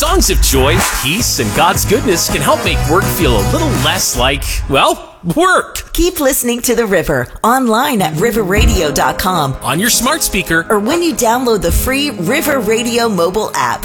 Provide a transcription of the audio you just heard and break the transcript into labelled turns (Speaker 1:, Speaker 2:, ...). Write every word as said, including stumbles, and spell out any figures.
Speaker 1: Songs of joy, peace, and God's goodness can help make work feel a little less like, well, work.
Speaker 2: Keep listening to The River online at river radio dot com,
Speaker 1: on your smart speaker,
Speaker 2: or when you download the free River Radio mobile app.